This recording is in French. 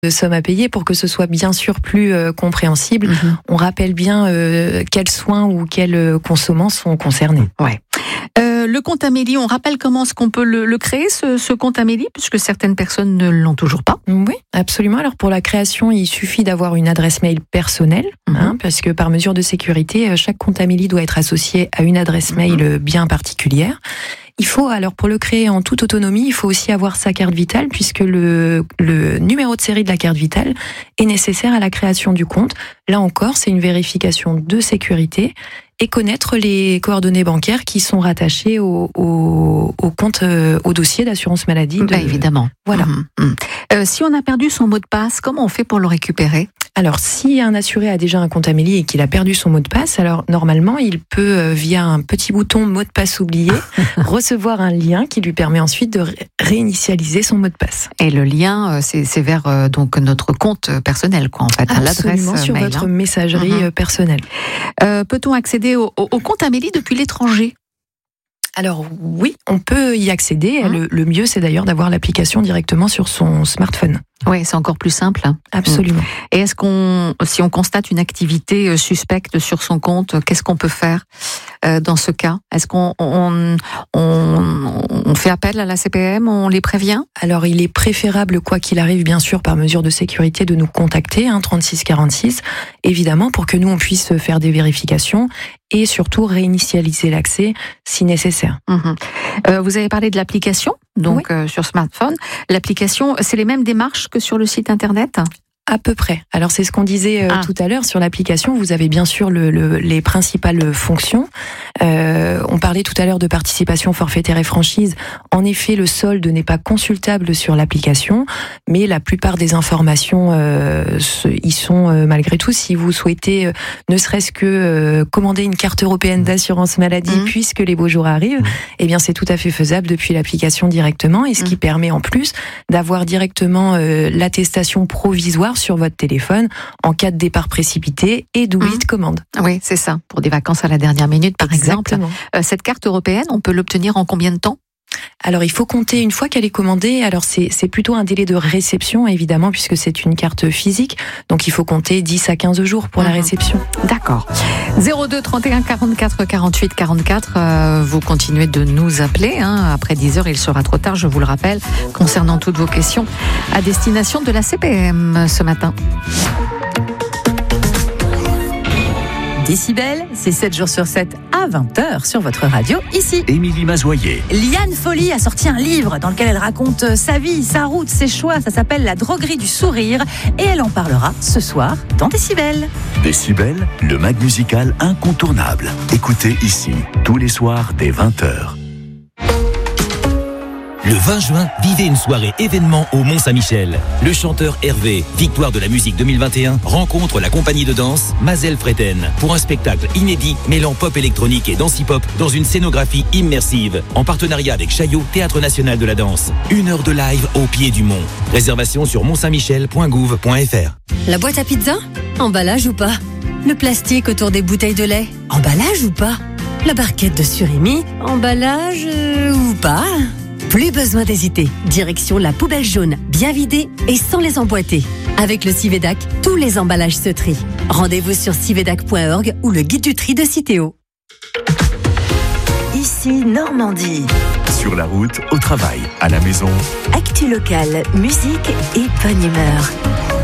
somme à payer pour que ce soit bien sûr plus compréhensible. On rappelle bien quels soins ou quels consommants sont concernés. Ouais. Le compte Amélie, on rappelle comment est-ce qu'on peut le créer, ce compte Amélie, puisque certaines personnes ne l'ont toujours pas. Oui, absolument. Alors pour la création, il suffit d'avoir une adresse mail personnelle, parce que par mesure de sécurité, chaque compte Amélie doit être associé à une adresse mail bien particulière. Il faut, alors pour le créer en toute autonomie, il faut aussi avoir sa carte vitale, puisque le numéro de série de la carte vitale est nécessaire à la création du compte. Là encore, c'est une vérification de sécurité et connaître les coordonnées bancaires qui sont rattachées au compte, au dossier d'assurance maladie. Évidemment. Voilà. Si on a perdu son mot de passe, comment on fait pour le récupérer ? Alors, si un assuré a déjà un compte Amélie et qu'il a perdu son mot de passe, alors normalement, il peut, via un petit bouton mot de passe oublié, recevoir un lien qui lui permet ensuite de réinitialiser son mot de passe. Et le lien, c'est vers donc notre compte personnel, quoi, en fait, Absolument, l'adresse sur mail, votre messagerie personnelle. Peut-on accéder au compte Amélie depuis l'étranger ? Alors oui, on peut y accéder. Le mieux, c'est d'ailleurs d'avoir l'application directement sur son smartphone. Oui, c'est encore plus simple. Absolument. Et si on constate une activité suspecte sur son compte, qu'est-ce qu'on peut faire dans ce cas ? Est-ce qu'on fait appel à la CPM, on les prévient ? Alors, il est préférable, quoi qu'il arrive, bien sûr, par mesure de sécurité, de nous contacter, 3646, évidemment, pour que nous, on puisse faire des vérifications et surtout réinitialiser l'accès si nécessaire. Vous avez parlé de l'application, donc sur smartphone. L'application, c'est les mêmes démarches que sur le site internet ? À peu près. Alors c'est ce qu'on disait tout à l'heure sur l'application. Vous avez bien sûr les principales fonctions. On parlait tout à l'heure de participation forfaitaire et franchise. En effet, le solde n'est pas consultable sur l'application, mais la plupart des informations y sont malgré tout. Si vous souhaitez ne serait-ce que commander une carte européenne d'assurance maladie puisque les beaux jours arrivent, eh bien c'est tout à fait faisable depuis l'application directement, et ce qui permet en plus d'avoir directement l'attestation provisoire sur votre téléphone en cas de départ précipité et d'oubli de commande. Oui, c'est ça. Pour des vacances à la dernière minute, par exemple. Cette carte européenne, on peut l'obtenir en combien de temps ? Alors, il faut compter une fois qu'elle est commandée. Alors, c'est plutôt un délai de réception, évidemment, puisque c'est une carte physique. Donc, il faut compter 10 à 15 jours pour la réception. D'accord. 02 31 44 48 44. Vous continuez de nous appeler. Après 10h, il sera trop tard, je vous le rappelle, concernant toutes vos questions à destination de la CPM ce matin. Décibel, c'est 7 jours sur 7 à 20h sur votre radio, ici. Émilie Mazoyer. Liane Folly a sorti un livre dans lequel elle raconte sa vie, sa route, ses choix. Ça s'appelle La droguerie du sourire et elle en parlera ce soir dans Décibel. Décibel, le mag musical incontournable. Écoutez ici, tous les soirs dès 20h. Le 20 juin, vivez une soirée événement au Mont-Saint-Michel. Le chanteur Hervé, victoire de la musique 2021, rencontre la compagnie de danse Mazel Freten pour un spectacle inédit mêlant pop électronique et danse hip-hop dans une scénographie immersive en partenariat avec Chaillot, Théâtre National de la Danse. 1 heure de live au pied du mont. Réservation sur montsaintmichel.gouv.fr. La boîte à pizza ? Emballage ou pas ? Le plastique autour des bouteilles de lait ? Emballage ou pas ? La barquette de surimi ? Emballage ou pas ? Plus besoin d'hésiter. Direction la poubelle jaune, bien vidée et sans les emboîter. Avec le Civedac, tous les emballages se trient. Rendez-vous sur civedac.org ou le guide du tri de Citeo. Ici Normandie. Sur la route, au travail, à la maison. Actu locale, musique et bonne humeur.